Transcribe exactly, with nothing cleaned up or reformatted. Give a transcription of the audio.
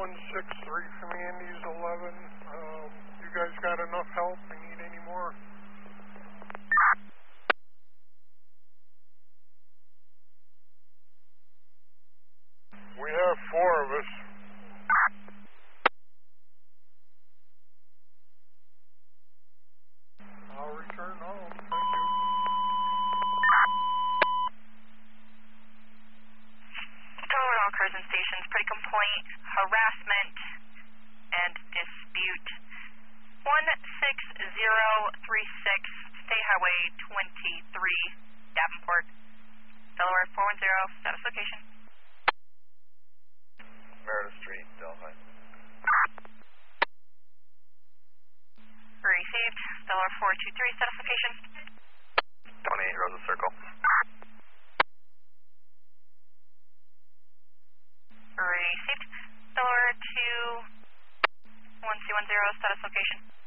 one six three from Andes eleven. Um, you guys got enough help? We need any more? We have four of us. I'll return home. Thank you. Total all cars and stations, pretty complaint, harassment, and dispute. one six zero three six, State Highway twenty-three, Davenport, Delaware four one zero, status location. Meredith Street, Delhi. Received, Delaware four two three, status location. twenty-eight Rosa Circle. Received, Delaware two one C one zero, status location.